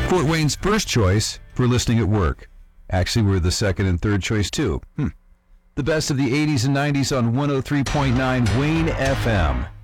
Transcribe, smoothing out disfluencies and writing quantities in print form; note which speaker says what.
Speaker 1: Fort Wayne's first choice for listening at work. Actually, we're the second and third choice, too. The best of the 80s and 90s on 103.9 Wayne FM.